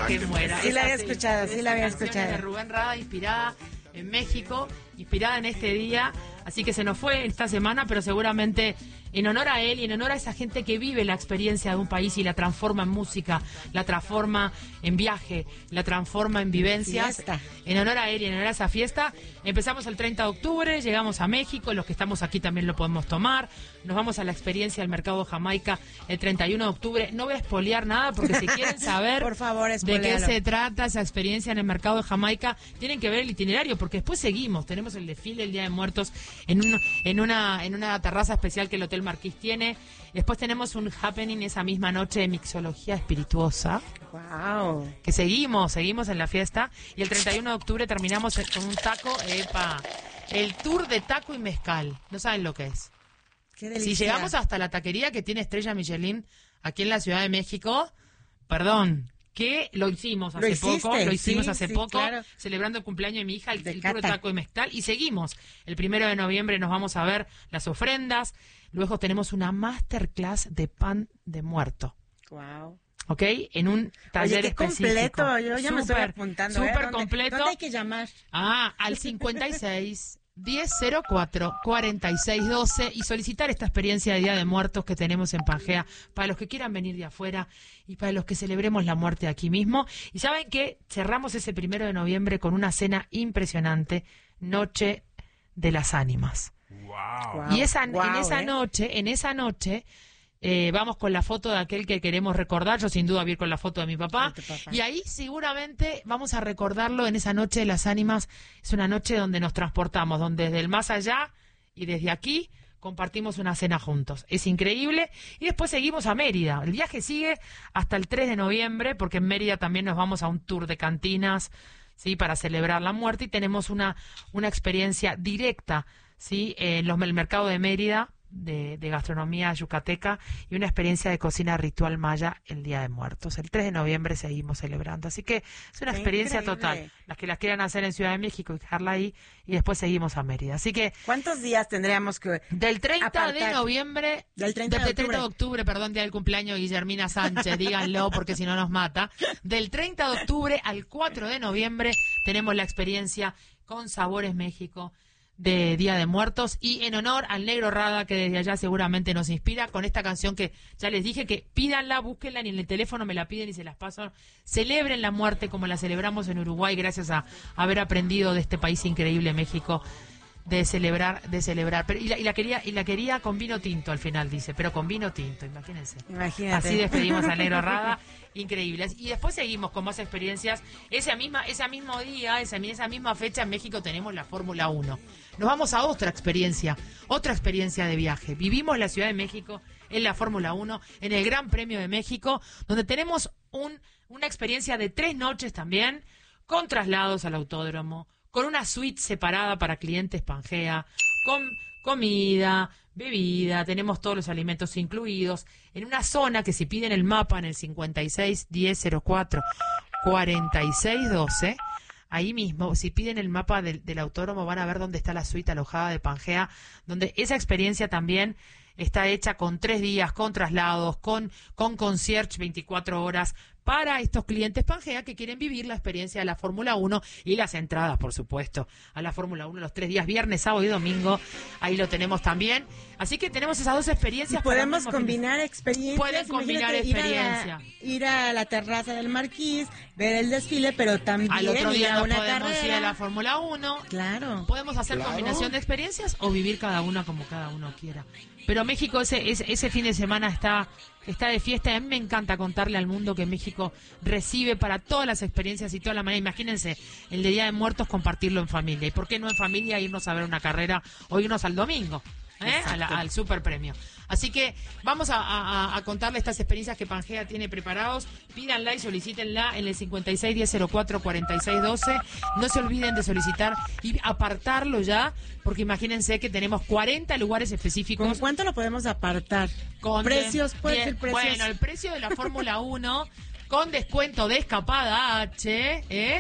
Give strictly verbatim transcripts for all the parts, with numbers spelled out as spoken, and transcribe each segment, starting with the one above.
que muera. Sí la había escuchado, sí la había escuchado. De Rubén Rada, inspirada en México, inspirada en este día. Así que se nos fue esta semana, pero seguramente en honor a él y en honor a esa gente que vive la experiencia de un país y la transforma en música, la transforma en viaje, la transforma en vivencias. Fiesta. En honor a él y en honor a esa fiesta, empezamos el treinta de octubre, llegamos a México, los que estamos aquí también lo podemos tomar. Nos vamos a la experiencia del mercado de Jamaica el treinta y uno de octubre. No voy a espolear nada porque si quieren saber por favor, de qué se trata esa experiencia en el mercado de Jamaica, tienen que ver el itinerario porque después seguimos. Tenemos el desfile el Día de Muertos en, un, en, una, en una terraza especial que el Hotel Marquís tiene. Después tenemos un happening esa misma noche de mixología espirituosa. Wow. Que seguimos, seguimos en la fiesta. Y el treinta y uno de octubre terminamos con un taco, epa, el tour de taco y mezcal. No saben lo que es. Qué delicia. Si llegamos hasta la taquería que tiene estrella Michelin aquí en la Ciudad de México, perdón, que lo hicimos hace ¿Lo poco, lo hicimos sí, hace sí, toco, claro. Celebrando el cumpleaños de mi hija, el, De el tour de Cata. taco y mezcal, y seguimos. El primero de noviembre nos vamos a ver las ofrendas, luego tenemos una masterclass de pan de muerto. Wow. ¿Ok? En un taller Oye, qué específico. completo, yo ya me estoy Súper, apuntando. ¿eh? Súper ¿Dónde- completo. ¿Dónde hay que llamar? Ah, al cincuenta y seis, diez cero cuatro, cuarenta y seis doce y solicitar esta experiencia de Día de Muertos que tenemos en Pangea para los que quieran venir de afuera y para los que celebremos la muerte aquí mismo. Y saben que cerramos ese primero de noviembre con una cena impresionante, Noche de las Ánimas. Wow. Y esa, Wow, en esa ¿eh? noche, en esa noche, eh, vamos con la foto de aquel que queremos recordar. Yo sin duda voy a ir con la foto de mi papá. De tu papá. Y ahí seguramente vamos a recordarlo en esa noche de las ánimas. Es una noche donde nos transportamos, donde desde el más allá y desde aquí compartimos una cena juntos. Es increíble. Y después seguimos a Mérida. El viaje sigue hasta el tres de noviembre, porque en Mérida también nos vamos a un tour de cantinas, ¿sí? Para celebrar la muerte. Y tenemos una, una experiencia directa, ¿sí? En los, el mercado de Mérida, de, de gastronomía yucateca, y una experiencia de cocina ritual maya el Día de Muertos. El tres de noviembre seguimos celebrando. Así que es una Qué experiencia increíble. total. Las que las quieran hacer en Ciudad de México y dejarla ahí, y después seguimos a Mérida. Así que ¿Cuántos días tendríamos que...? del treinta de Apartar. noviembre, Del treinta de del treinta de octubre. octubre, perdón, día del cumpleaños de Guillermina Sánchez, díganlo porque si no nos mata. Del treinta de octubre al cuatro de noviembre tenemos la experiencia con Sabores México de Día de Muertos, y en honor al Negro Rada, que desde allá seguramente nos inspira con esta canción que ya les dije que pídanla, búsquenla, ni en el teléfono me la piden y se las paso. Celebren la muerte como la celebramos en Uruguay, gracias a haber aprendido de este país increíble, México, de celebrar, de celebrar. Pero, y, la, y la quería, y la quería con vino tinto al final, dice, pero con vino tinto, imagínense. Imagínate. Así despedimos al Negro Rada, increíbles. Y después seguimos con más experiencias. Ese, misma, ese mismo día, esa, esa misma fecha en México tenemos la Fórmula uno. Nos vamos a otra experiencia, otra experiencia de viaje. Vivimos la Ciudad de México en la Fórmula uno, en el Gran Premio de México, donde tenemos un, una experiencia de tres noches también, con traslados al autódromo, con una suite separada para clientes Pangea, con comida, bebida, tenemos todos los alimentos incluidos, en una zona que si piden el mapa en el cincuenta y seis, diez cero cuatro, cuarenta y seis doce, ahí mismo, si piden el mapa del, del autódromo, van a ver dónde está la suite alojada de Pangea, donde esa experiencia también está hecha con tres días, con traslados, con, con concierge veinticuatro horas, para estos clientes Pangea que quieren vivir la experiencia de la Fórmula uno y las entradas, por supuesto, a la Fórmula uno los tres días, viernes, sábado y domingo. Ahí lo tenemos también. Así que tenemos esas dos experiencias. Y podemos para el mismo fin de- combinar experiencias. Pueden combinar Imagínate, ir a la- experiencia. Ir a, la terraza del Marquís, ver el desfile, pero también Al otro ir día a nos una podemos ir carrera. a la Fórmula uno. Claro. Podemos hacer Claro. combinación de experiencias o vivir cada una como cada uno quiera. Pero México ese, ese, ese fin de semana está, está de fiesta, y a mí me encanta contarle al mundo que México recibe para todas las experiencias y toda la manera. Imagínense, el de Día de Muertos, compartirlo en familia. ¿Y por qué no en familia irnos a ver una carrera o irnos al domingo? ¿Eh? A la- al super premio. Así que vamos a, a- a contarle estas experiencias que Pangea tiene preparados. Pídanla y solicítenla en el cincuenta y seis, diez cero cuatro, cuarenta y seis doce. No se olviden de solicitar y apartarlo ya, porque imagínense que tenemos cuarenta lugares específicos. ¿Con cuánto lo podemos apartar? Con precios, de- puede die- ser precios. Bueno, el precio de la Fórmula uno con descuento de escapada H, ¿eh?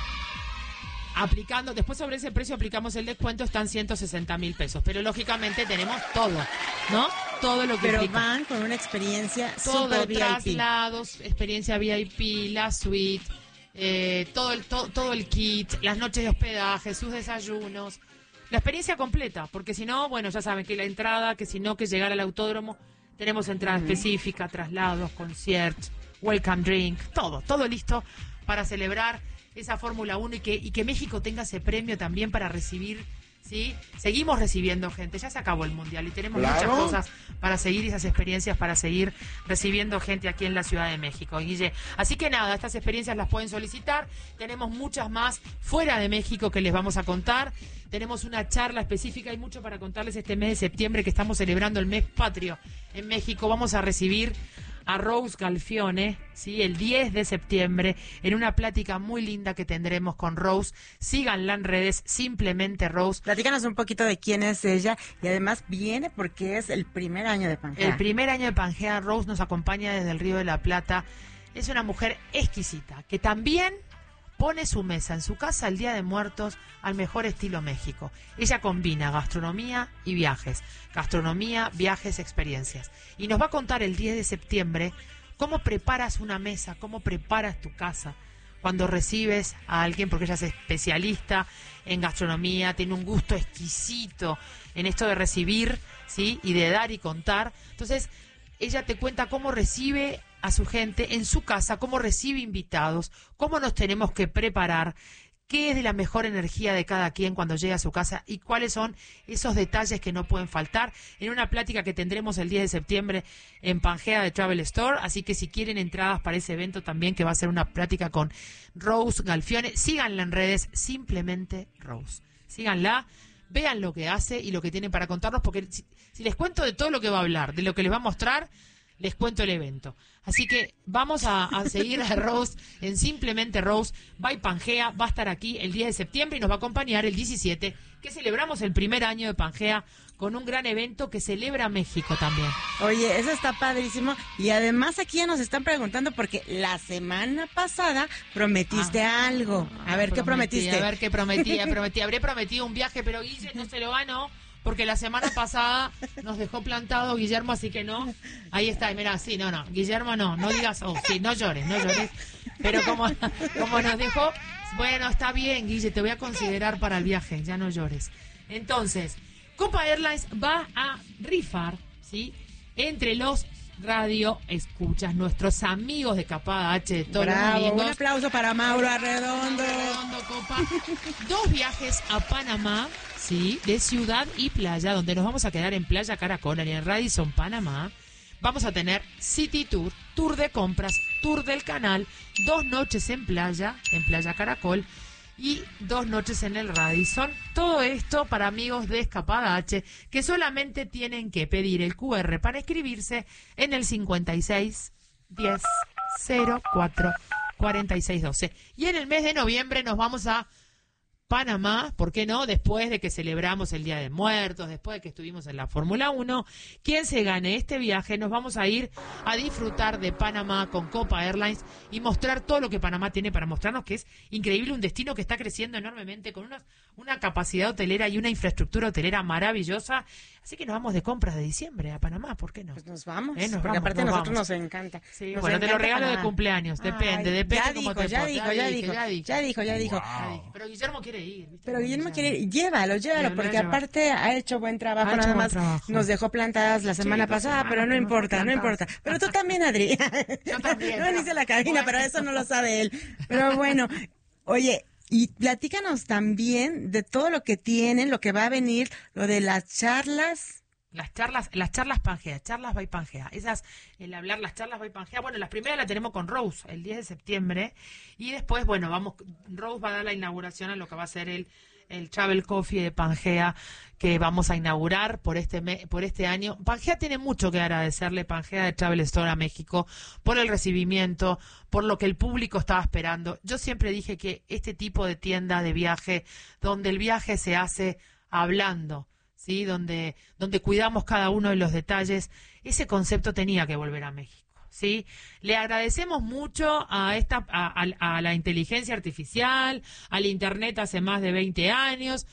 Aplicando, después sobre ese precio aplicamos el descuento, están ciento sesenta mil pesos. Pero lógicamente tenemos todo, ¿no? todo lo que Pero implica. van con una experiencia Todo, super V I P. traslados, experiencia V I P, la suite, eh, todo, el, to, todo el kit, las noches de hospedaje, sus desayunos, la experiencia completa, porque si no, bueno, ya saben que la entrada, que si no, que llegar al autódromo, tenemos entrada uh-huh. específica, traslados, conciertos, welcome drink, todo, todo listo para celebrar esa Fórmula uno y que, y que México tenga ese premio también para recibir. ¿Sí? Seguimos recibiendo gente, ya se acabó el Mundial y tenemos claro. muchas cosas para seguir, esas experiencias para seguir recibiendo gente aquí en la Ciudad de México, Guille. Así que nada, estas experiencias las pueden solicitar, tenemos muchas más fuera de México que les vamos a contar, tenemos una charla específica, hay mucho para contarles este mes de septiembre que estamos celebrando el mes patrio en México, vamos a recibir a Rose Galfione, ¿sí? El diez de septiembre, en una plática muy linda que tendremos con Rose. Síganla en redes, simplemente Rose. Platícanos un poquito de quién es ella y además viene porque es el primer año de Pangea. El primer año de Pangea, Rose nos acompaña desde el Río de la Plata. Es una mujer exquisita, que también pone su mesa en su casa el Día de Muertos al mejor estilo México. Ella combina gastronomía y viajes. Gastronomía, viajes, experiencias. Y nos va a contar el diez de septiembre cómo preparas una mesa, cómo preparas tu casa cuando recibes a alguien, porque ella es especialista en gastronomía, tiene un gusto exquisito en esto de recibir, ¿sí? Y de dar y contar. Entonces, ella te cuenta cómo recibe a su gente en su casa, cómo recibe invitados, cómo nos tenemos que preparar, qué es de la mejor energía de cada quien cuando llega a su casa y cuáles son esos detalles que no pueden faltar en una plática que tendremos el diez de septiembre en Pangea de Travel Store. Así que si quieren entradas para ese evento también, que va a ser una plática con Rose Galfione, síganla en redes, simplemente Rose. Síganla, vean lo que hace y lo que tiene para contarnos, porque si, si les cuento de todo lo que va a hablar, de lo que les va a mostrar, les cuento el evento. Así que vamos a, a seguir a Rose en Simplemente Rose. By Pangea va a estar aquí el diez de septiembre y nos va a acompañar el diecisiete, que celebramos el primer año de Pangea con un gran evento que celebra México también. Oye, eso está padrísimo. Y además aquí ya nos están preguntando porque la semana pasada prometiste ah, algo. A ver, prometí, ¿qué prometiste? A ver, ¿qué prometí? prometí? Habré prometido un viaje, pero Guille no se lo ganó. Porque la semana pasada nos dejó plantado Guillermo, así que no. Ahí está, mira, sí, no, no. Guillermo no, no digas, oh, sí, no llores, no llores. Pero como, como nos dejó, bueno, está bien, Guille, te voy a considerar para el viaje, ya no llores. Entonces, Copa Airlines va a rifar, ¿sí? Entre los radio escuchas, nuestros amigos de Capada H de todos Bravo, los domingos. Un aplauso para Mauro Arredondo. Arredondo Copa. Dos viajes a Panamá, sí, de ciudad y playa, donde nos vamos a quedar en Playa Caracol, en Radisson, Panamá. Vamos a tener City Tour, Tour de compras, Tour del canal, dos noches en playa, en Playa Caracol, y dos noches en el Radisson. Todo esto para amigos de Escapada H, que solamente tienen que pedir el cu erre para inscribirse en el cincuenta y seis diez cero cuatro cuarenta y seis doce. Y en el mes de noviembre nos vamos a Panamá, ¿por qué no? Después de que celebramos el Día de Muertos, después de que estuvimos en la Fórmula uno, quien se gane este viaje, nos vamos a ir a disfrutar de Panamá con Copa Airlines y mostrar todo lo que Panamá tiene para mostrarnos, que es increíble, un destino que está creciendo enormemente con unos, una capacidad hotelera y una infraestructura hotelera maravillosa. Así que nos vamos de compras de diciembre a Panamá, ¿por qué no? Pues nos vamos, ¿Eh? nos porque vamos, aparte a nos nosotros vamos. nos encanta. Sí, nos bueno, encanta te lo regalo Panamá. de cumpleaños, depende, Ay, depende ya cómo dijo, te ya portes. dijo, ya dije, dijo, ya dije, ya dijo, ya dijo. ya dije. Pero Guillermo quiere ir, ¿viste? Pero Guillermo Ya. quiere ir, llévalo, llévalo, Llévalo, porque llévalo. aparte ha hecho buen trabajo, Ha hecho nada buen más trabajo. nos dejó plantadas la semana Sí, dos pasada, semanas pero no que nos importa, dejó no importa. plantadas. Pero tú también, Adri. Yo también. No dice la cabina, Bueno. pero eso no lo sabe él. Pero bueno, oye, y platícanos también de todo lo que tienen, lo que va a venir, lo de las charlas. Las charlas, las charlas Pangea, charlas by Pangea. Esas, el hablar las charlas by Pangea, bueno, las primeras las tenemos con Rose el diez de septiembre y después, bueno, vamos, Rose va a dar la inauguración a lo que va a ser el, el Travel Coffee de Pangea que vamos a inaugurar por este me, por este año. Pangea tiene mucho que agradecerle, Pangea de Travel Store a México, por el recibimiento, por lo que el público estaba esperando. Yo siempre dije que este tipo de tienda de viaje, donde el viaje se hace hablando, ¿sí? Donde, donde cuidamos cada uno de los detalles, ese concepto tenía que volver a México, ¿sí? Le agradecemos mucho a esta, a, a, a la inteligencia artificial, al internet hace más de veinte años,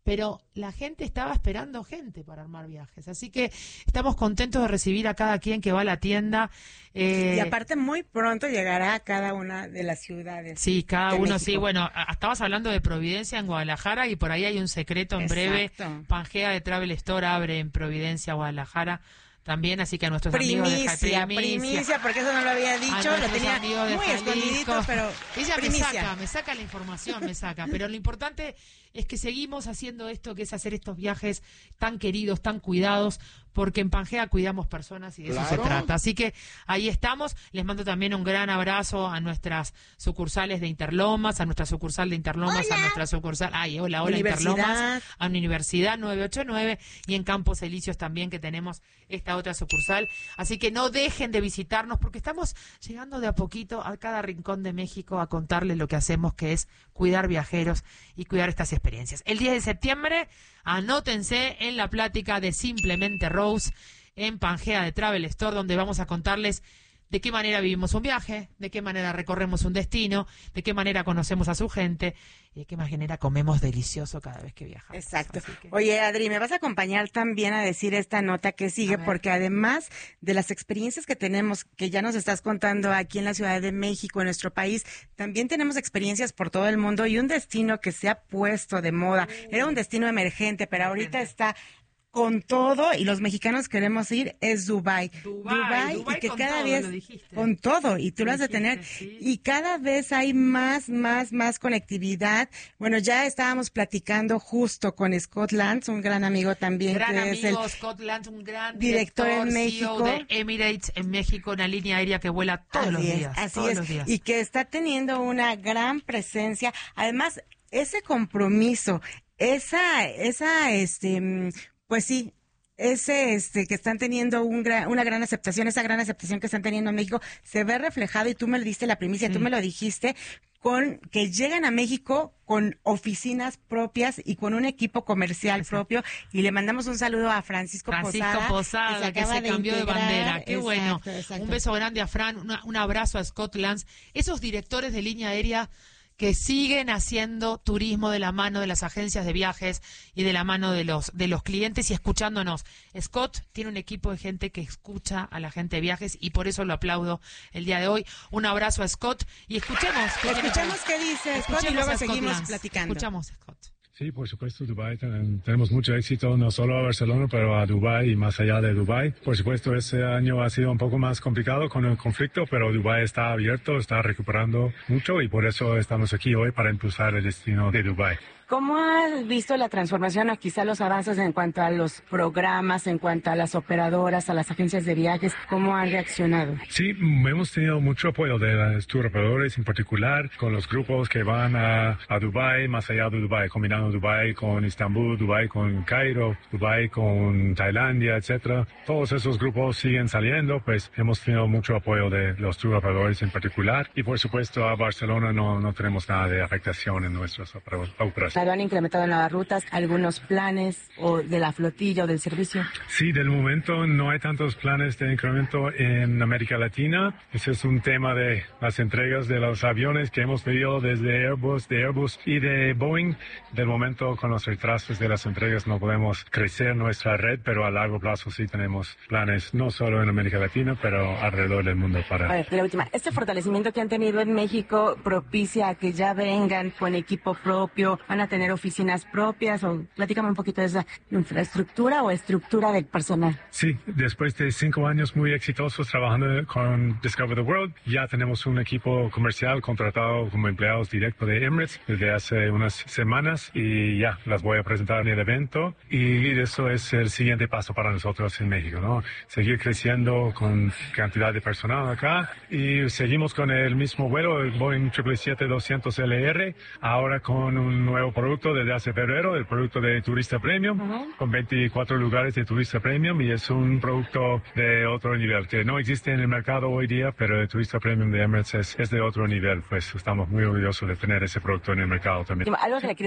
pero la gente estaba esperando gente para armar viajes. Así que estamos contentos de recibir a cada quien que va a la tienda. Eh, y aparte muy pronto llegará a cada una de las ciudades. Sí, cada uno, México. Sí. Bueno, estabas hablando de Providencia en Guadalajara y por ahí hay un secreto en Exacto. breve. Pangea de Travel Store abre en Providencia, Guadalajara. También, así que a nuestros primicia, amigos de Jalisco. Primicia, primicia, porque eso no lo había dicho, lo tenía muy escondidito, pero ella primicia. me saca, me saca la información, me saca, pero lo importante es que seguimos haciendo esto, que es hacer estos viajes tan queridos, tan cuidados, porque en Pangea cuidamos personas y de claro. eso se trata. Así que ahí estamos. Les mando también un gran abrazo a nuestras sucursales de Interlomas, a nuestra sucursal de Interlomas, hola. a nuestra sucursal, ay, hola, hola Interlomas, a Universidad nueve ocho nueve y en Campos Elíseos también que tenemos esta otra sucursal. Así que no dejen de visitarnos porque estamos llegando de a poquito a cada rincón de México a contarles lo que hacemos, que es cuidar viajeros y cuidar estas experiencias. El diez de septiembre, anótense en la plática de Simplemente Rose en Pangea de Travel Store, donde vamos a contarles de qué manera vivimos un viaje, de qué manera recorremos un destino, de qué manera conocemos a su gente y de qué manera comemos delicioso cada vez que viajamos. Exacto. Que... Oye, Adri, me vas a acompañar también a decir esta nota que sigue, porque además de las experiencias que tenemos, que ya nos estás contando aquí en la Ciudad de México, en nuestro país, también tenemos experiencias por todo el mundo y un destino que se ha puesto de moda. Era un destino emergente, pero ahorita está con todo y los mexicanos queremos ir, es Dubái. Dubái, Dubái, Dubái y que con cada todo, vez lo dijiste. Con todo y tú lo, lo has de tener sí. Y cada vez hay más, más, más conectividad. Bueno, ya estábamos platicando justo con Scott Lantz, un gran amigo también. Gran que amigo, es el Scott Lantz, un gran director, director en México C E O de Emirates en México, una línea aérea que vuela todos así los es, días. Así todos es, los días. Y que está teniendo una gran presencia. Además, ese compromiso, esa, esa, este, pues sí, ese este que están teniendo un gran, una gran aceptación, esa gran aceptación que están teniendo en México, se ve reflejado, y tú me diste la primicia, sí. tú me lo dijiste, con que llegan a México con oficinas propias y con un equipo comercial Exacto. propio, y le mandamos un saludo a Francisco, Francisco Posada, Posada, que se, que se de cambió integrar. de bandera, qué exacto, bueno, exacto. Un beso grande a Fran, una, un abrazo a Scott Lantz, esos directores de línea aérea que siguen haciendo turismo de la mano de las agencias de viajes y de la mano de los de los clientes y escuchándonos. Scott tiene un equipo de gente que escucha a la gente de viajes y por eso lo aplaudo el día de hoy. Un abrazo a Scott y escuchemos. ¿Qué escuchemos qué dice Scott y luego seguimos Lantz. platicando. Escuchamos, Scott. Sí, por supuesto, Dubái. Tenemos mucho éxito, no solo a Barcelona, pero a Dubái y más allá de Dubái. Por supuesto, este año ha sido un poco más complicado con el conflicto, pero Dubái está abierto, está recuperando mucho y por eso estamos aquí hoy para impulsar el destino de Dubái. ¿Cómo has visto la transformación o quizá los avances en cuanto a los programas, en cuanto a las operadoras, a las agencias de viajes? ¿Cómo han reaccionado? Sí, hemos tenido mucho apoyo de los tour operadores en particular, con los grupos que van a, a Dubái, más allá de Dubái, combinando Dubái con Estambul, Dubái con Cairo, Dubái con Tailandia, etcétera. Todos esos grupos siguen saliendo, pues hemos tenido mucho apoyo de los tour operadores en particular y por supuesto a Barcelona no, no tenemos nada de afectación en nuestras operaciones. ¿Han incrementado en las rutas algunos planes o de la flotilla o del servicio? Sí, del momento no hay tantos planes de incremento en América Latina. Ese es un tema de las entregas de los aviones que hemos pedido desde Airbus, de Airbus y de Boeing. Del momento, con los retrasos de las entregas no podemos crecer nuestra red, pero a largo plazo sí tenemos planes, no solo en América Latina, pero alrededor del mundo para... A ver, la última. ¿Este fortalecimiento que han tenido en México propicia a que ya vengan con equipo propio, van a tener oficinas propias? O platícame un poquito de esa infraestructura o estructura del personal. Sí, después de cinco años muy exitosos trabajando con Discover the World, ya tenemos un equipo comercial contratado como empleados directos de Emirates desde hace unas semanas y ya las voy a presentar en el evento y eso es el siguiente paso para nosotros en México, ¿no? Seguir creciendo con cantidad de personal acá y seguimos con el mismo vuelo, el Boeing siete siete siete doscientos L R, ahora con un nuevo producto desde hace febrero, el producto de turista premium, uh-huh. con veinticuatro lugares de turista premium y es un producto de otro nivel que no existe en el mercado hoy día, pero el turista premium de Emirates es, es de otro nivel, pues estamos muy orgullosos de tener ese producto en el mercado también. ¿Algo que le quieres decir a la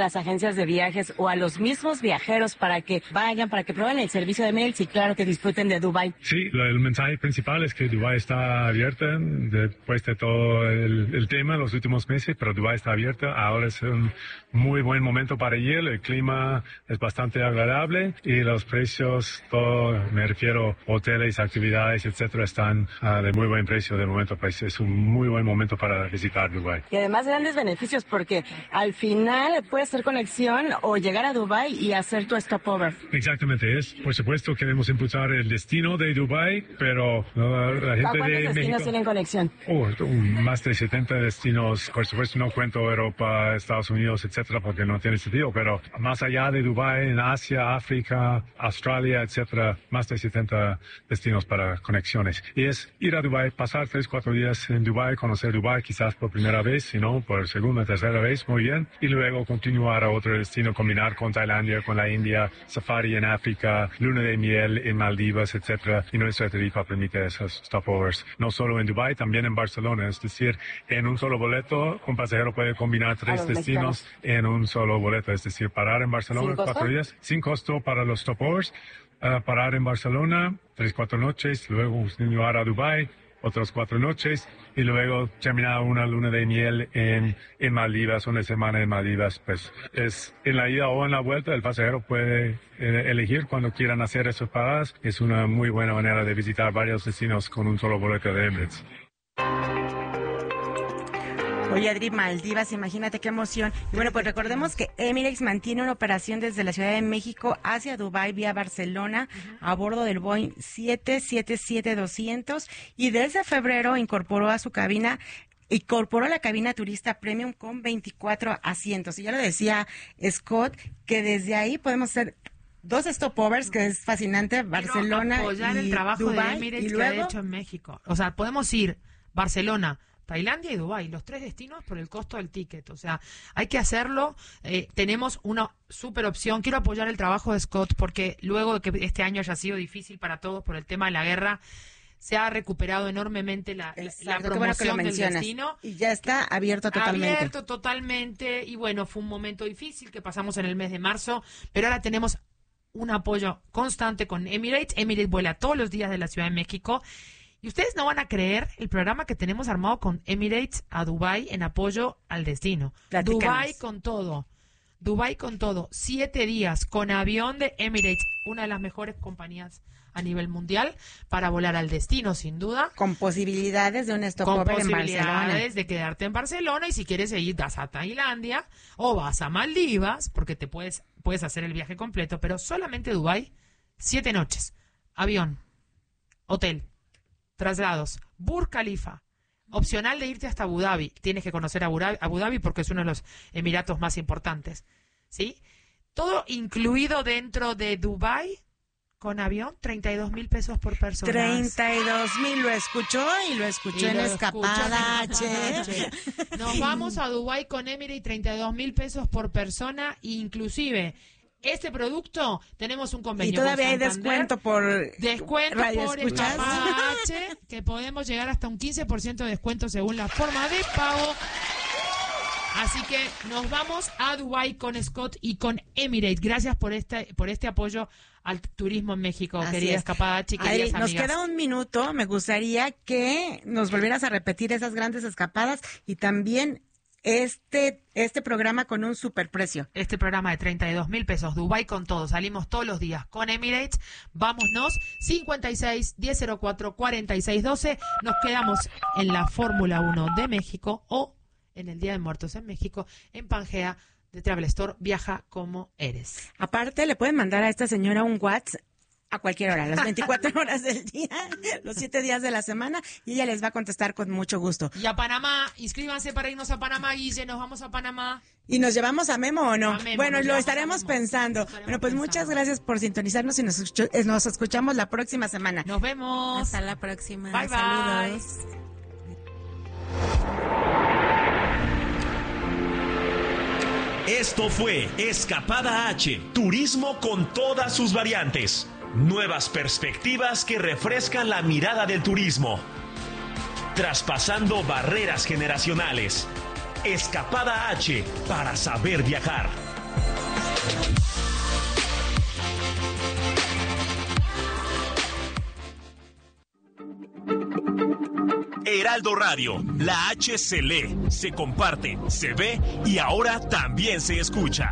las agencias de viajes o a los mismos viajeros para que vayan, para que prueben el servicio de Emirates y claro que disfruten de Dubái? Sí, lo- el mensaje principal es que Dubái está abierta después de todo el, el tema los últimos meses, pero Dubái está abierta. Ahora es un muy buen momento para ir. El clima es bastante agradable y los precios, todo, me refiero hoteles, actividades, etcétera, están uh, de muy buen precio de momento. Pues es un muy buen momento para visitar Dubái. Y además grandes beneficios porque al final puedes hacer conexión o llegar a Dubái y hacer tu stopover. Exactamente, es. Por supuesto, queremos impulsar el destino de Dubái, pero uh, la gente ¿A cuántos de destinos México... tienen conexión? Oh, más de setenta destinos. Por supuesto, no cuento Europa, Estados Unidos, etcétera, porque no tiene sentido, pero más allá de Dubái, en Asia, África, Australia, etcétera, más de setenta destinos para conexiones. Y es ir a Dubái, pasar tres, cuatro días en Dubái, conocer Dubái quizás por primera vez, si no, por segunda, tercera vez, muy bien, y luego continuar a otro destino, combinar con Tailandia, con la India, safari en África, luna de miel en Maldivas, etcétera, y nuestra tarifa permite esos stopovers, no solo en Dubái, también en Barcelona, es decir, en un solo boleto, un pasajero puede combinar tres destinos en un solo boleto, es decir, parar en Barcelona cuatro días, sin costo para los stopovers, uh, parar en Barcelona tres, cuatro noches, luego continuar a Dubái, otras cuatro noches, y luego terminar una luna de miel en, en Maldivas, una semana en Maldivas. Pues es en la ida o en la vuelta, el pasajero puede eh, elegir cuando quieran hacer esas paradas. Es una muy buena manera de visitar varios destinos con un solo boleto de Emirates. Oye, Adri, Maldivas, imagínate qué emoción. Y bueno, pues recordemos que Emirates mantiene una operación desde la Ciudad de México hacia Dubái vía Barcelona a bordo del Boeing siete siete siete doscientos y desde febrero incorporó a su cabina Incorporó la cabina turista premium con veinticuatro asientos. Y ya lo decía Scott, que desde ahí podemos hacer dos stopovers, que es fascinante, Barcelona Quiero apoyar y el trabajo Dubái, de Emirates y que luego ha hecho en México. O sea, podemos ir Barcelona, Tailandia y Dubái, los tres destinos por el costo del ticket. O sea, hay que hacerlo. Eh, tenemos una super opción. Quiero apoyar el trabajo de Scott porque luego de que este año haya sido difícil para todos por el tema de la guerra, se ha recuperado enormemente la, Exacto, la qué bueno que lo promoción del mencionas. destino. Y ya está abierto totalmente. Abierto totalmente. Y bueno, fue un momento difícil que pasamos en el mes de marzo, pero ahora tenemos un apoyo constante con Emirates. Emirates vuela todos los días de la Ciudad de México. Y ustedes no van a creer el programa que tenemos armado con Emirates a Dubái en apoyo al destino. Platícanos. Dubái con todo. Dubái con todo. Siete días con avión de Emirates, una de las mejores compañías a nivel mundial para volar al destino, sin duda. Con posibilidades de un Con stopover en Barcelona. posibilidades de quedarte en Barcelona y si quieres ir vas a Tailandia o vas a Maldivas, porque te puedes, puedes hacer el viaje completo, pero solamente Dubái, siete noches, avión, hotel, traslados, Burj Khalifa, opcional de irte hasta Abu Dhabi. Tienes que conocer Abu Dhabi, Abu Dhabi porque es uno de los emiratos más importantes, ¿sí? Todo incluido dentro de Dubái, con avión, treinta y dos mil pesos por persona. treinta y dos mil, lo escuchó y lo escuchó Y en lo Escapada escucho en H. Escapada H. Nos vamos a Dubái con Emirates, treinta y dos mil pesos por persona, inclusive este producto tenemos un convenio. Y todavía con hay Santander. descuento por Descuento Radio por Escuchas. Escapada H, que podemos llegar hasta un quince por ciento de descuento según la forma de pago. Así que nos vamos a Dubái con Scott y con Emirates. Gracias por este por este apoyo al turismo en México, Así querida es. Escapada H y Adri, queridas nos amigas. queda un minuto. Me gustaría que nos volvieras a repetir esas grandes escapadas y también este este programa con un superprecio. Este programa de treinta y dos mil pesos, Dubái con todo, salimos todos los días con Emirates, vámonos, cincuenta y seis, diez cero cuatro, cuarenta y seis doce, nos quedamos en la Fórmula uno de México o en el Día de Muertos en México, en Pangea de Travel Store, viaja como eres. Aparte, le pueden mandar a esta señora un WhatsApp a cualquier hora, las veinticuatro horas del día, los siete días de la semana, y ella les va a contestar con mucho gusto. Y a Panamá, inscríbanse para irnos a Panamá, Guille, nos vamos a Panamá. ¿Y nos llevamos a Memo o no? A Memo, bueno, nos lo llevamos estaremos a Memo. pensando. Lo estaremos Bueno, pues pensando. muchas gracias por sintonizarnos y nos, escuch- eh, nos escuchamos la próxima semana. Nos vemos. Hasta la próxima. Bye, bye. Saludos. Esto fue Escapada H, turismo con todas sus variantes. Nuevas perspectivas que refrescan la mirada del turismo. Traspasando barreras generacionales. Escapada H para saber viajar. Heraldo Radio, la H se lee, se comparte, se ve y ahora también se escucha.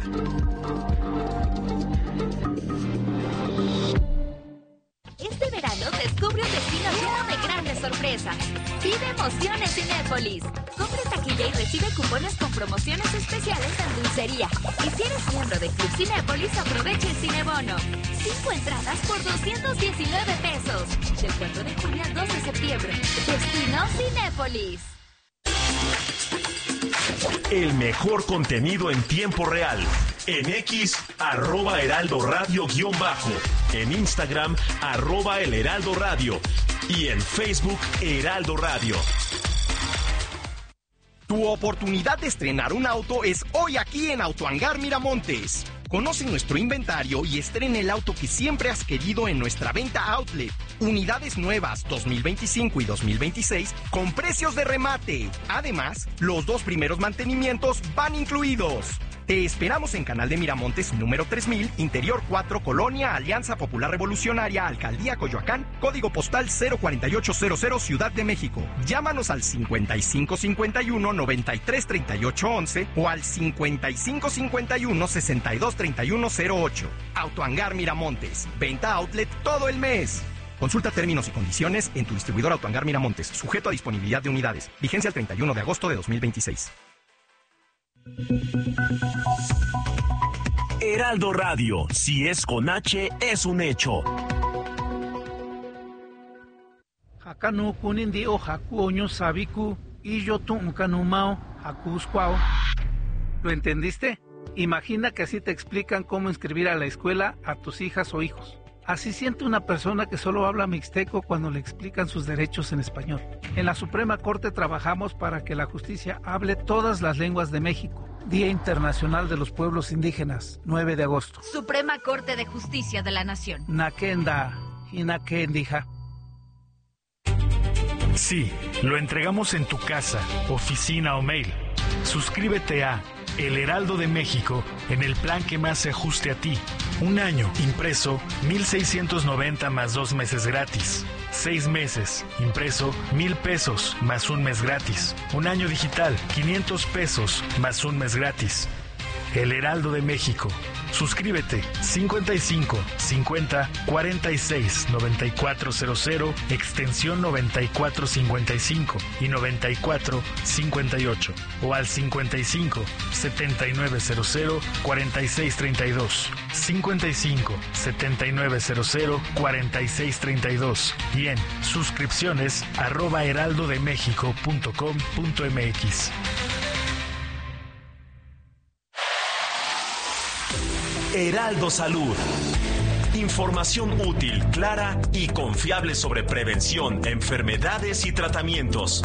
Este verano descubre un destino lleno de grandes sorpresas. Vive emociones Cinépolis. Compra taquilla y recibe cupones con promociones especiales en dulcería. Y si eres miembro de Club Cinépolis, aprovecha el Cinebono. Cinco entradas por doscientos diecinueve pesos. Del cuatro de junio al dos de septiembre. Destino Cinépolis. El mejor contenido en tiempo real. En X, arroba Heraldo Radio guión bajo. En Instagram, arroba El Heraldo Radio. Y en Facebook, Heraldo Radio. Tu oportunidad de estrenar un auto es hoy aquí en Autohangar Miramontes. Conoce nuestro inventario y estrena el auto que siempre has querido en nuestra venta outlet. Unidades nuevas dos mil veinticinco y dos mil veintiséis con precios de remate. Además, los dos primeros mantenimientos van incluidos. Te esperamos en Canal de Miramontes número tres mil, Interior cuatro, Colonia Alianza Popular Revolucionaria, Alcaldía Coyoacán, código postal cero cuatro ocho cero cero, Ciudad de México. Llámanos al cincuenta y cinco cincuenta y uno, noventa y tres treinta y ocho once o al cincuenta y cinco cincuenta y uno, sesenta y dos treinta y uno cero ocho. Autohangar Miramontes. Venta outlet todo el mes. Consulta términos y condiciones en tu distribuidor Autohangar Miramontes, sujeto a disponibilidad de unidades. Vigencia el treinta y uno de agosto de dos mil veintiséis. Heraldo Radio, si es con H, es un hecho. Hakanu kunindi o hakuoño sabiku y yo tuncanumao hakuscuao. ¿Lo entendiste? Imagina que así te explican cómo inscribir a la escuela a tus hijas o hijos. Así siente una persona que solo habla mixteco cuando le explican sus derechos en español. En la Suprema Corte trabajamos para que la justicia hable todas las lenguas de México. Día Internacional de los Pueblos Indígenas, nueve de agosto. Suprema Corte de Justicia de la Nación. Nakenda y Nakendija. Sí, lo entregamos en tu casa, oficina o mail. Suscríbete a El Heraldo de México en el plan que más se ajuste a ti. Un año, impreso, mil seiscientos noventa más dos meses gratis. Seis meses, impreso, mil pesos más un mes gratis. Un año digital, quinientos pesos más un mes gratis. El Heraldo de México. Suscríbete cincuenta y cinco, cincuenta, cuarenta y seis, noventa y cuatro cero cero, extensión noventa y cuatro cincuenta y cinco y noventa y cuatro cincuenta y ocho o al cincuenta y cinco, setenta y nueve cero cero, cuarenta y seis treinta y dos, cincuenta y cinco, setenta y nueve cero cero, cuarenta y seis treinta y dos y en suscripciones arroba heraldodemexico punto com punto mx. Heraldo Salud. Información útil, clara y confiable sobre prevención, enfermedades y tratamientos.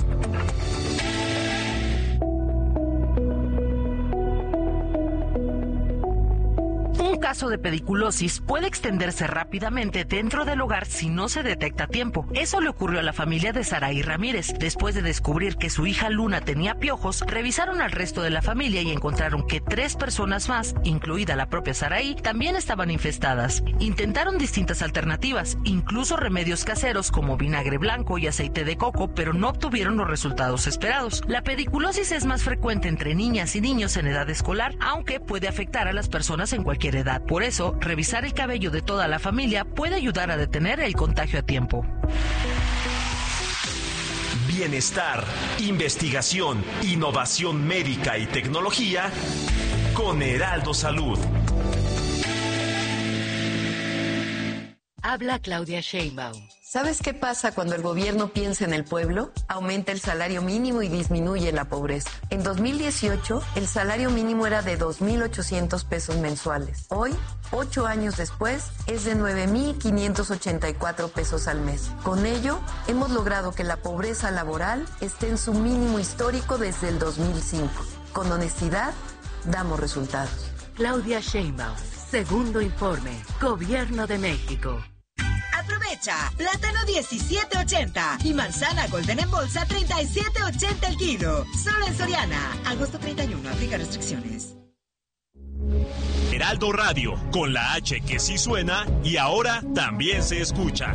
Un caso de pediculosis puede extenderse rápidamente dentro del hogar si no se detecta a tiempo. Eso le ocurrió a la familia de Saraí Ramírez. Después de descubrir que su hija Luna tenía piojos, revisaron al resto de la familia y encontraron que tres personas más, incluida la propia Saraí, también estaban infestadas. Intentaron distintas alternativas, incluso remedios caseros como vinagre blanco y aceite de coco, pero no obtuvieron los resultados esperados. La pediculosis es más frecuente entre niñas y niños en edad escolar, aunque puede afectar a las personas en cualquier edad. Por eso, revisar el cabello de toda la familia puede ayudar a detener el contagio a tiempo. Bienestar, investigación, innovación médica y tecnología con Heraldo Salud. Habla Claudia Sheinbaum. ¿Sabes qué pasa cuando el gobierno piensa en el pueblo? Aumenta el salario mínimo y disminuye la pobreza. En dos mil dieciocho, el salario mínimo era de dos mil ochocientos pesos mensuales. Hoy, ocho años después, es de nueve mil quinientos ochenta y cuatro pesos al mes. Con ello, hemos logrado que la pobreza laboral esté en su mínimo histórico desde el dos mil cinco. Con honestidad, damos resultados. Claudia Sheinbaum. Segundo informe. Gobierno de México. Aprovecha, plátano diecisiete ochenta y manzana golden en bolsa treinta y siete ochenta el kilo. Solo en Soriana. Agosto treinta y uno, aplica restricciones. Heraldo Radio, con la H que sí suena y ahora también se escucha.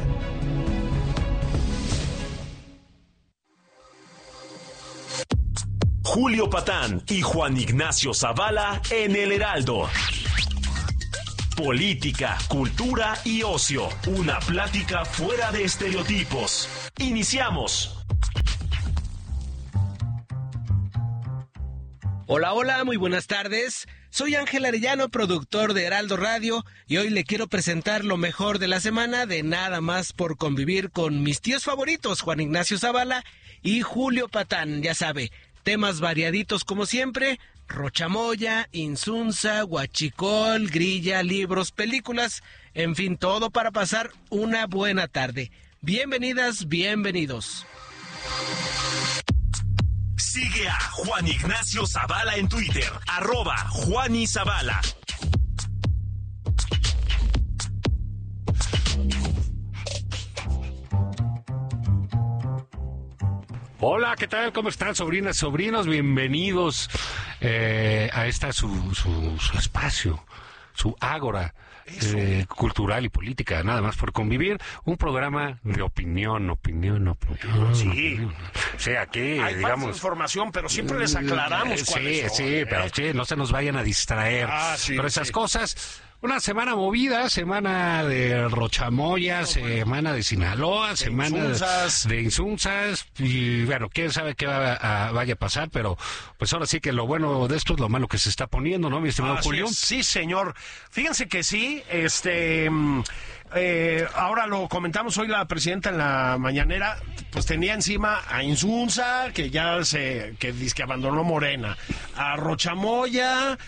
Julio Patán y Juan Ignacio Zavala en El Heraldo. Política, cultura y ocio. Una plática fuera de estereotipos. Iniciamos. Hola, hola, muy buenas tardes. Soy Ángel Arellano, productor de Heraldo Radio, y hoy le quiero presentar lo mejor de la semana de Nada Más por Convivir con mis tíos favoritos, Juan Ignacio Zavala y Julio Patán. Ya sabe, temas variaditos como siempre: Rochamoya, Insunza, Huachicol, grilla, libros, películas, en fin, todo para pasar una buena tarde. Bienvenidas, bienvenidos. Sigue a Juan Ignacio Zavala en Twitter, arroba Juani Zavala. Hola, ¿qué tal? ¿Cómo están, sobrinas, sobrinos? Bienvenidos eh, a esta su, su, su espacio, su ágora eh, cultural y política, Nada Más por Convivir, un programa de opinión, opinión, opinión. Sí. Opinión. O sea, aquí, hay digamos... información, pero siempre les aclaramos eh, cuáles Sí, son, sí, ¿eh? pero sí, no se nos vayan a distraer. Ah, sí, pero esas sí. cosas... Una semana movida, semana de Rochamoya, no, semana de Sinaloa, de semana Insunzas. de Insunzas, y bueno, quién sabe qué va a, vaya a pasar, pero pues ahora sí que lo bueno de esto es lo malo que se está poniendo, ¿no, mi estimado Así Julio? es, sí, señor. Fíjense que sí, este... Eh, ahora lo comentamos hoy, la presidenta en la mañanera pues tenía encima a Insunza, que ya se que dice que abandonó Morena, a Rochamoya,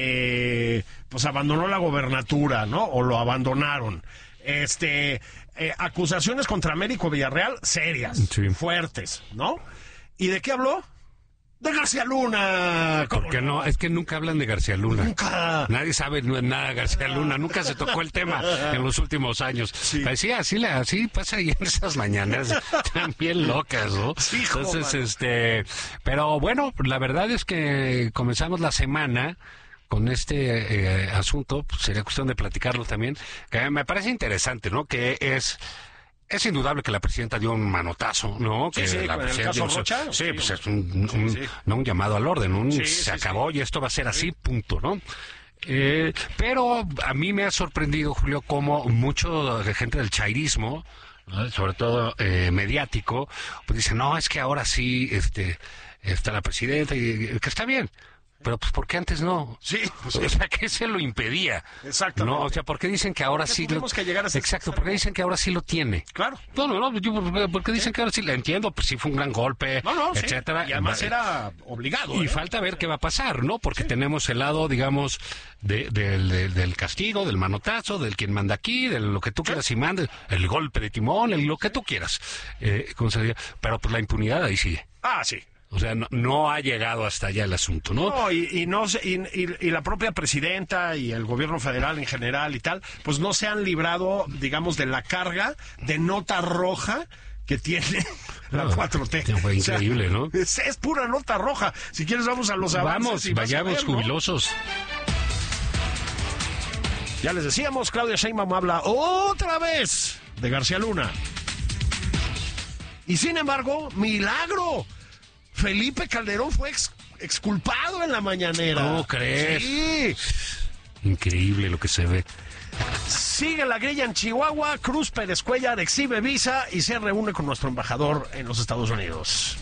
que pues abandonó la gobernatura, ¿no? O lo abandonaron. Este eh, acusaciones contra Américo Villarreal serias, sí. fuertes, ¿no? ¿Y de qué habló? De García Luna. Porque no? no, es que nunca hablan de García Luna. Nunca. Nadie sabe nada de García Luna. Nunca se tocó el tema en los últimos años. Sí, sí así, así pasa ahí en esas mañanas. Están bien locas, ¿no? Sí, Entonces, joder. este, pero bueno, la verdad es que comenzamos la semana con este eh, asunto. Pues sería cuestión de platicarlo también. Que me parece interesante, ¿no? Que es... Es indudable que la presidenta dio un manotazo, ¿no? Sí, que sí, la con el caso Rocha. Sí, Sí, pues es un, un, sí, sí. No un llamado al orden, un Sí, se sí, acabó sí. y esto va a ser así, punto, ¿no? Eh, pero a mí me ha sorprendido, Julio, cómo mucho de gente del chairismo, ¿no? Sobre todo eh, mediático, pues dice, no, es que ahora sí este, está la presidenta y que está bien. Pero pues, ¿por qué antes no? Sí, pues, o sea, ¿qué se lo impedía? Exactamente. No, o sea, ¿por qué dicen que ahora ¿Por qué sí lo... tuvimos que llegar a ese Exacto, extremo? ¿por qué dicen que ahora sí lo tiene? Claro. No, no, no, yo, ¿por, por qué dicen que ahora sí? La entiendo, pues sí fue un gran golpe, No, no, sí. etcétera. Y además Va- era obligado. Y ¿eh? falta ver qué va a pasar, ¿no? Porque tenemos el lado, digamos, de, del- del- del castigo, del manotazo, del quien manda aquí, de lo que tú quieras y mandes, el golpe de timón, el, lo que tú quieras. Eh, ¿cómo se diría? Pero pues la impunidad ahí sigue. Ah, sí. O sea, no, no ha llegado hasta allá el asunto, ¿no? No, y, y no se- y, y- y la propia presidenta y el gobierno federal en general y tal, pues no se han librado, digamos, de la carga de nota roja que tiene la No, cuatro T. fue increíble, ¿no? Es, es pura nota roja. Si quieres vamos a los avances. Vamos, y vas a vayamos ver, ¿no? jubilosos. Ya les decíamos, Claudia Sheinbaum habla otra vez de García Luna. Y sin embargo, milagro. Felipe Calderón fue ex- exculpado en la mañanera. ¿Cómo crees? Sí. Increíble lo que se ve. Sigue la grilla en Chihuahua. Cruz Pérez Cuellar exhibe visa y se reúne con nuestro embajador en los Estados Unidos.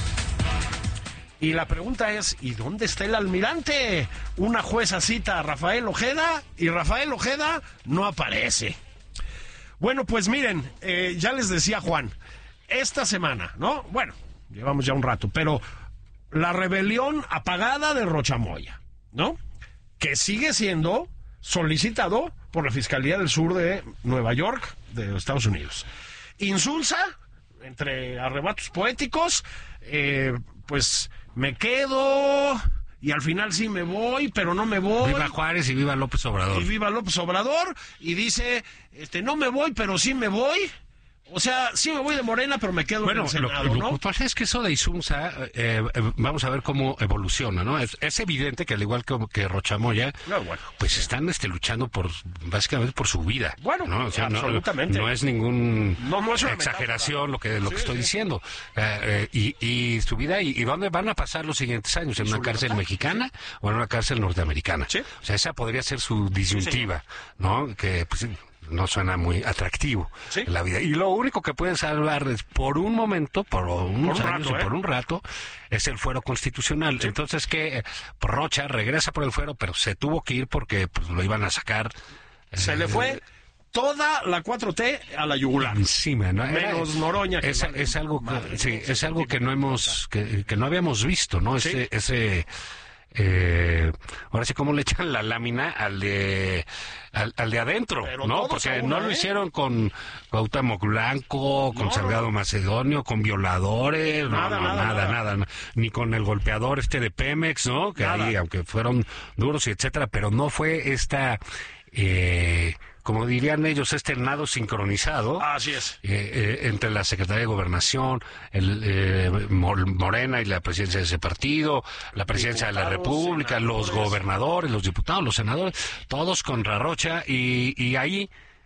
Y la pregunta es, ¿y dónde está el almirante? Una jueza cita a Rafael Ojeda y Rafael Ojeda no aparece. Bueno, pues miren, eh, ya les decía Juan, esta semana, ¿no? Bueno, llevamos ya un rato, pero la rebelión apagada de Rochamoya, ¿no? Que sigue siendo solicitado por la Fiscalía del Sur de Nueva York, de los Estados Unidos. Insulsa, entre arrebatos poéticos, eh, pues me quedo y al final sí me voy, pero no me voy. Viva Juárez y viva López Obrador. Y viva López Obrador, y dice, este, no me voy, pero sí me voy. O sea, sí me voy de Morena, pero me quedo bueno, en el Senado, lo, ¿no? lo que pasa es que eso de Insunza, eh, eh, vamos a ver cómo evoluciona, ¿no? Es, es evidente que al igual que, que Rochamoya, no, bueno. pues están este, luchando por, básicamente por su vida. Bueno, ¿no? O sea, absolutamente. No, no es ningún no, no es una exageración metáfora. lo que, lo sí, que estoy sí. diciendo. Eh, eh, y, y su vida, y, y dónde van a pasar los siguientes años, en una cárcel libertad? mexicana o en una cárcel norteamericana. ¿Sí? O sea, esa podría ser su disyuntiva, sí, ¿no? Que pues, no suena muy atractivo ¿Sí? en la vida. Y lo único que puede salvarles por un momento, por unos por un años rato, o ¿eh? por un rato, es el fuero constitucional. ¿Sí? Entonces que eh, Rocha regresa por el fuero, pero se tuvo que ir porque pues lo iban a sacar. Se eh, le fue toda la cuatro T a la yugular. Encima, ¿no? Era- Menos Noroña. Que es, vale es algo madre, que, sí, ¿no? es algo que no hemos, que, que no habíamos visto, ¿no? Sí. Ese, ese eh, ahora sí, cómo le echan la lámina al de al, al de adentro, Pero ¿no? todos Porque a una, no lo ¿eh? hicieron con Cuauhtémoc Blanco, con No, Salgado no. Macedonio, con violadores, no, Nada, no, nada, nada, nada. nada, ni con el golpeador este de Pemex, ¿no? Que Nada. ahí, aunque fueron duros y etcétera, pero no fue esta eh, como dirían ellos, este nado sincronizado Así es. eh, eh, entre la Secretaría de Gobernación, el, eh, Mor- Morena y la presidencia de ese partido, la presidencia de la Diputados, República, los senadores. gobernadores, los diputados, los senadores, todos contra Rocha y, y ahí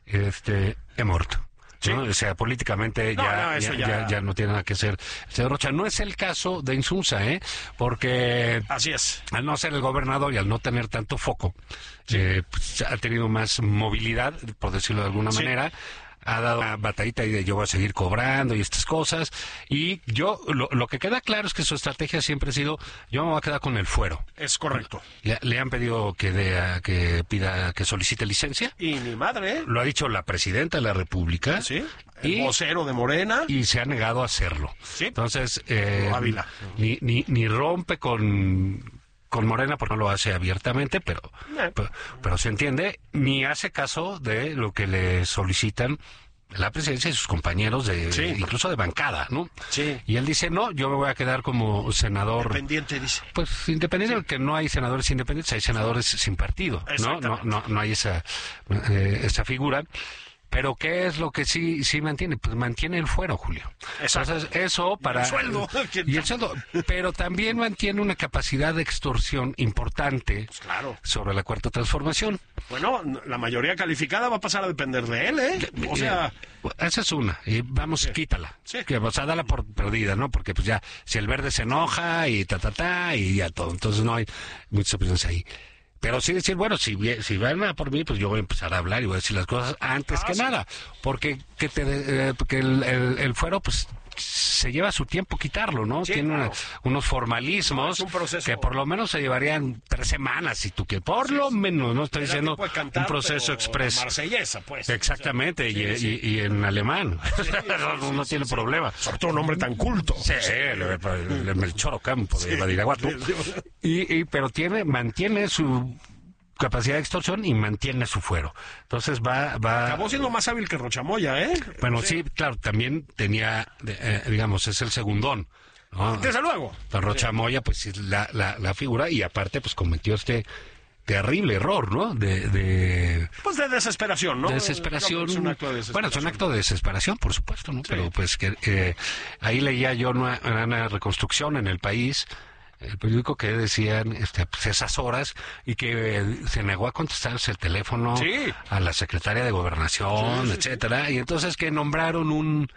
este, he muerto. Sí. ¿no? O sea, políticamente No, ya, no, eso ya, ya- ya- ya no tiene nada que hacer el señor Rocha. No es el caso de Insunza, ¿eh? Porque Así es. al no ser el gobernador y al no tener tanto foco, eh, pues, ha tenido más movilidad, por decirlo de alguna Sí. manera. Ha dado una batallita y de yo voy a seguir cobrando y estas cosas. Y yo, lo, lo que queda claro es que su estrategia siempre ha sido, yo me voy a quedar con el fuero. Es correcto. Le, le han pedido que, dé, que pida, que solicite licencia. Y ni madre, ¿eh? Lo ha dicho la presidenta de la República. Sí. El Y- vocero de Morena. Y se ha negado a hacerlo. Sí. Entonces, eh, Ávila. ni, ni, ni rompe con, con Morena, porque no lo hace abiertamente, pero, Eh. pero, pero se entiende, ni hace caso de lo que le solicitan la presidencia y sus compañeros, de Sí. incluso de bancada, ¿no? Sí. Y él dice, no, yo me voy a quedar como senador. Pendiente, dice. Pues independiente, que no hay senadores independientes, hay senadores sin partido, ¿no? No, Exactamente. no, no hay esa, eh, esa figura. Pero ¿qué es lo que sí sí mantiene? Pues mantiene el fuero, Julio. Exacto. Entonces, eso para... Y el sueldo. Y el sueldo. Pero también mantiene una capacidad de extorsión importante Pues claro. sobre la Cuarta Transformación. Bueno, la mayoría calificada va a pasar a depender de él, ¿eh? O sea, Eh, esa es una. Y vamos, quítala. Sí. Que, o sea, dala por perdida, ¿no? Porque pues ya, si el verde se enoja y ta, ta, ta, y ya todo. Entonces no hay muchas opciones ahí. Pero sí decir, bueno, si, vi- si van a por mí, pues yo voy a empezar a hablar y voy a decir las cosas antes Ah, que sí. nada. Porque que te, eh, porque el, el, el fuero, pues se lleva su tiempo quitarlo, ¿no? Sí, Tiene claro. una- unos formalismos No, es un proceso. que por lo menos se llevarían tres semanas, si tú quieres. Por lo menos, no estoy era diciendo tipo de cantar, un proceso pero expreso. marsellesa, pues. Exactamente, O sea, y, sí, sí. y- y en alemán. sí, no no sí, tiene sí. problema. Sobre todo un hombre tan culto. Sí, el, el, el Melchor Ocampo de Badiraguato. Y, y, pero tiene, mantiene su capacidad de extorsión y mantiene su fuero. Entonces va... va Acabó siendo más hábil que Rochamoya, ¿eh? bueno, O sea, sí, claro, también tenía, eh, digamos, es el segundón, ¿no? Desde luego. Don Rocha Moya, pues sí, la, la, la figura, y aparte, pues cometió este terrible error, ¿no? De... de Pues de desesperación, ¿no? desesperación. Creo que es un acto de desesperación. Bueno, es un acto de desesperación, por supuesto, ¿no? Pero pues que eh, ahí leía yo una, una reconstrucción en El País, el periódico, que decían este, pues, esas horas, y que eh, se negó a contestarse el teléfono Sí. a la secretaria de Gobernación, Sí, sí, etcétera, y entonces que nombraron un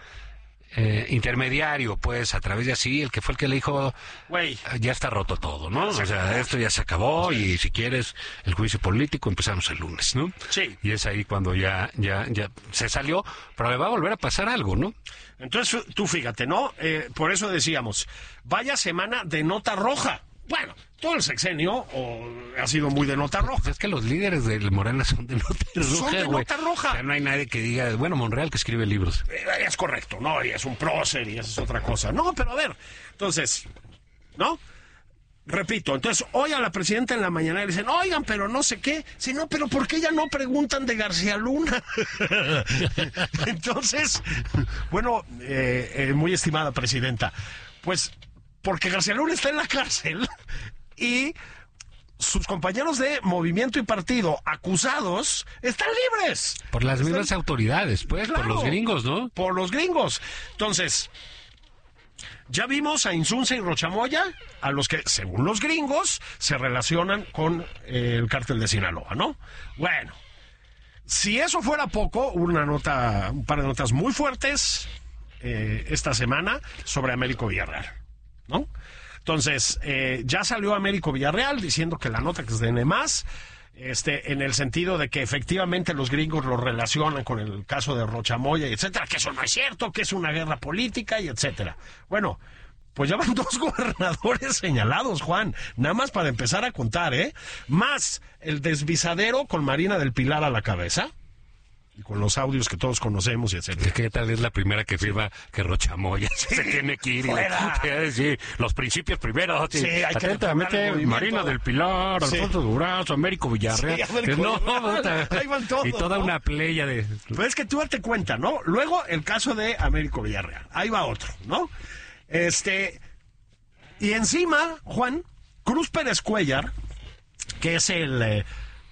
eh, intermediario, pues, a través de así, el que fue el que le dijo, Güey. ya está roto todo, ¿no? O sea, esto ya se acabó, y si quieres el juicio político empezamos el lunes, ¿no? Sí. Y es ahí cuando ya, ya, ya se salió, pero le va a volver a pasar algo, ¿no? Entonces, tú fíjate, ¿no? Eh, por eso decíamos, vaya semana de nota roja. Bueno, todo el sexenio o, ha sido muy de nota roja. Pues es que los líderes de Morena son de nota roja, Son de güey. nota roja. O sea, no hay nadie que diga, bueno, Monreal que escribe libros. Eh, Es correcto, ¿no? Y es un prócer y esa es otra cosa. No, pero a ver, entonces, ¿no? Repito, entonces hoy a la presidenta en la mañana le dicen, oigan, pero no sé qué. Sí, no, pero ¿por qué ya no preguntan de García Luna? Entonces, bueno, eh, eh, muy estimada presidenta, pues porque García Luna está en la cárcel y sus compañeros de movimiento y partido acusados están libres. Por las Están... mismas autoridades, pues, Claro, por los gringos, ¿no? Por los gringos. Entonces, ya vimos a Insunza y Rochamoya, a los que, según los gringos, se relacionan con eh, el cártel de Sinaloa, ¿no? Bueno, si eso fuera poco, una nota, un par de notas muy fuertes eh, esta semana sobre Américo Villarreal, ¿no? Entonces, eh, ya salió Américo Villarreal diciendo que la nota que es de N más, este, en el sentido de que efectivamente los gringos lo relacionan con el caso de Rochamoya, y etcétera, que eso no es cierto, que es una guerra política, y etcétera. Bueno, pues ya van dos gobernadores señalados, Juan, nada más para empezar a contar, ¿eh? Más el desvisadero con Marina del Pilar a la cabeza, y con los audios que todos conocemos, y etcétera. ¿Qué tal es la primera que firma que Rochamoya sí, se tiene que ir? Fuera. Y, sí, los principios primero. Sí, sí, hay que atentamente, Marina del Pilar, sí. Alfonso Durazo, Américo Villarreal. Sí, Américo no, Villarreal. Ahí van todos, y toda ¿no? una playa de... Pues es que tú date cuenta, ¿no? Luego el caso de Américo Villarreal. Ahí va otro, ¿no? Este... Y encima, Juan, Cruz Pérez Cuellar, que es el... Eh,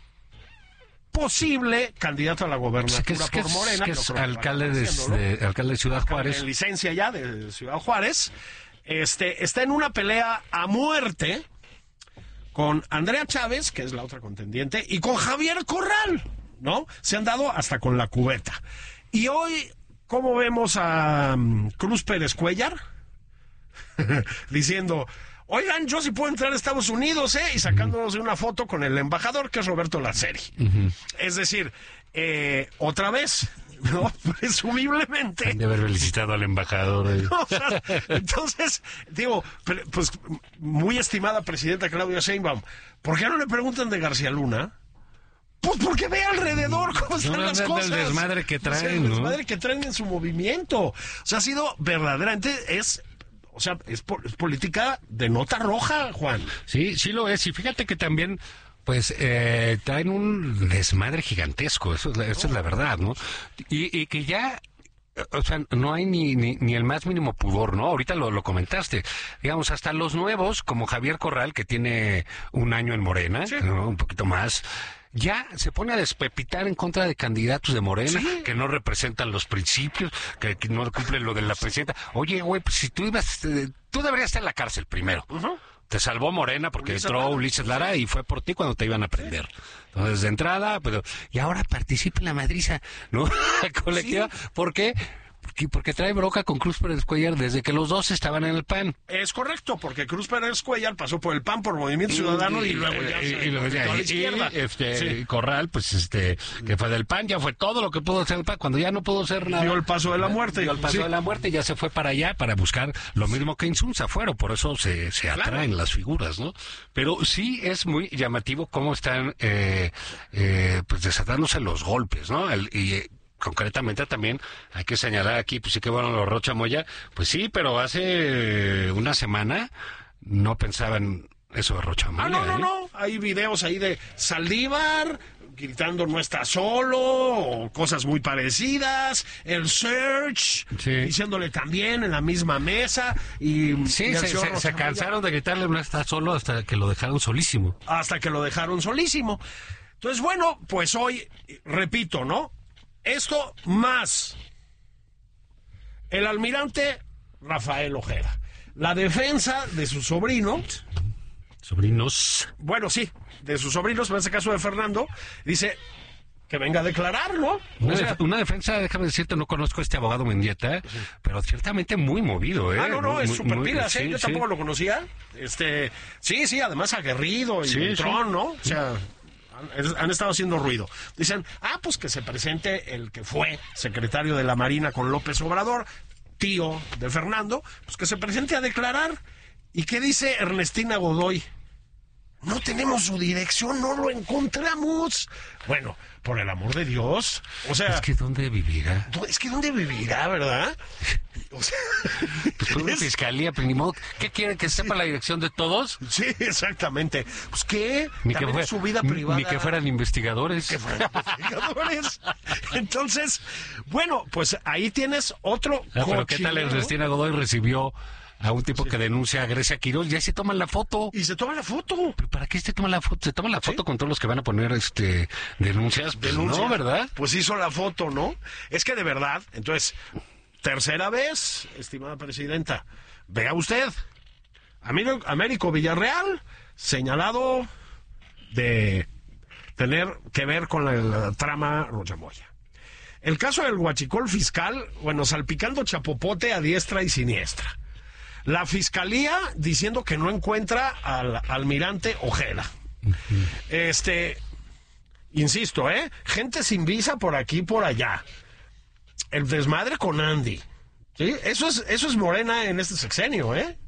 posible candidato a la gobernatura que es, por que es, Morena. que es creo que alcalde, de, de, alcalde de Ciudad Juárez. En licencia ya de Ciudad Juárez. Este, está en una pelea a muerte con Andrea Chávez, que es la otra contendiente, y con Javier Corral, ¿no? Se han dado hasta con la cubeta. Y hoy, ¿cómo vemos a um, Cruz Pérez Cuellar? Diciendo... Oigan, yo sí puedo entrar a Estados Unidos, ¿eh? Y sacándonos una foto con el embajador, que es Roberto Laceri. Uh-huh. Es decir, eh, otra vez, ¿no? Presumiblemente. Han de haber felicitado al embajador. Eh. O sea, entonces, digo, pues, muy estimada presidenta Claudia Sheinbaum, ¿por qué no le preguntan de García Luna? Pues porque ve alrededor cómo están no, las no, cosas. El desmadre que traen, o sea, el ¿no? desmadre que traen en su movimiento. O sea, ha sido verdaderamente, es... O sea, es, po- es política de nota roja, Juan. Sí, sí lo es. Y fíjate que también, pues, eh, traen un desmadre gigantesco. Eso, es la- eso es la verdad, ¿no? Y, y que ya... O sea, no hay ni, ni, ni el más mínimo pudor, ¿no? Ahorita lo, lo comentaste. Digamos, hasta los nuevos, como Javier Corral, que tiene un año en Morena, sí. ¿no? Un poquito más... Ya se pone a despepitar en contra de candidatos de Morena, sí. que no representan los principios, que, que no cumplen lo de la presidenta. Oye, güey, pues si tú ibas, eh, tú deberías estar en la cárcel primero. Uh-huh. Te salvó Morena porque Ulises entró Lara. Ulises Lara y fue por ti cuando te iban a prender. Sí. Entonces, de entrada, pero y ahora participa en la madriza, ¿no? colectiva. Sí. ¿Por qué? Porque trae bronca con Cruz Pérez Cuellar desde que los dos estaban en el P A N. Es correcto, porque Cruz Pérez Cuellar pasó por el P A N, por Movimiento Ciudadano, y, y, y luego ya y, se y, y, a la izquierda. Y, este, sí. Corral, pues este, que fue del P A N, ya fue todo lo que pudo hacer el P A N. Cuando ya no pudo hacer nada. Dio el paso de la muerte. Dio el paso sí. de la muerte y ya se fue para allá para buscar lo mismo que Insunza fueron. Por eso se, se atraen claro. las figuras, ¿no? Pero sí es muy llamativo cómo están eh, eh, pues desatándose los golpes, ¿no? El, y, concretamente también hay que señalar aquí, pues sí que bueno, los Rochamoya, pues sí, pero hace una semana no pensaban eso de Rochamoya. Ah, no, no, ¿eh? no, hay videos ahí de Saldívar gritando no está solo, o cosas muy parecidas, el Search, sí. diciéndole también en la misma mesa, y... Sí, y se, se, se cansaron de gritarle no está solo hasta que lo dejaron solísimo. Hasta que lo dejaron solísimo. Entonces, bueno, pues hoy, repito, ¿no? Esto más el almirante Rafael Ojeda, la defensa de su sobrino, sobrinos, bueno sí, de sus sobrinos, en este caso de Fernando, dice que venga a declarar, ¿no? Una, o sea, def- una defensa, déjame decirte, no conozco a este abogado Mendieta, sí. pero ciertamente muy movido, ¿eh? Ah, no, no, muy, es súper muy, pilas, sí, ¿eh? Yo sí. tampoco lo conocía. Este, sí, sí, además aguerrido y sí, entrón, sí. ¿no? O sea... han estado haciendo ruido. Dicen, ah, pues que se presente el que fue secretario de la Marina con López Obrador, tío de Fernando, pues que se presente a declarar. ¿Y qué dice Ernestina Godoy? No tenemos su dirección, no lo encontramos. Bueno, por el amor de Dios. O sea... Es que ¿dónde vivirá? Es que ¿dónde vivirá, verdad? O sea, pues con una es... fiscalía, pero ni modo. ¿Qué quieren? ¿Que sepa la dirección de todos? Sí, exactamente. Pues ¿qué? Ni que, fue, su vida privada. Ni que fueran investigadores. Que fueran investigadores. Entonces, bueno, pues ahí tienes otro ah, pero ¿qué tal Ernestina Godoy recibió a un tipo sí. que denuncia a Grecia Quiroz, ya se toman la foto. Y se toma la foto. ¿Pero para qué se toma la foto? ¿Se toma la foto ¿Sí? con todos los que van a poner este denuncias? Pues Denuncia. No, ¿verdad? Pues hizo la foto, ¿no? Es que de verdad, entonces, tercera vez, estimada presidenta, vea usted, Américo Villarreal, señalado de tener que ver con la, la trama Rocha Moya. El caso del huachicol fiscal, bueno, salpicando chapopote a diestra y siniestra. La fiscalía diciendo que no encuentra al almirante Ojeda. Uh-huh. Este, insisto, ¿eh? Gente sin visa por aquí y por allá. El desmadre con Andy. ¿Sí? Eso es, eso es Morena en este sexenio, ¿eh?